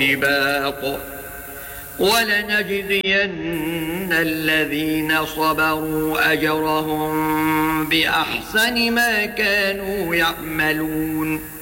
سباق ولنجزين الذين صبروا أجرهم بأحسن ما كانوا يعملون